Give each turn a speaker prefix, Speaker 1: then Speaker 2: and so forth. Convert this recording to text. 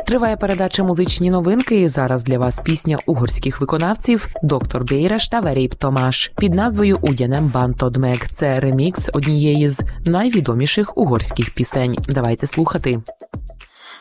Speaker 1: Триває передача «Музичні новинки» і зараз для вас пісня угорських виконавців «Доктор Бейреш» та «Верейп Томаш» під назвою «Ugyanem bántad meg». Це ремікс однієї з найвідоміших угорських пісень. Давайте слухати.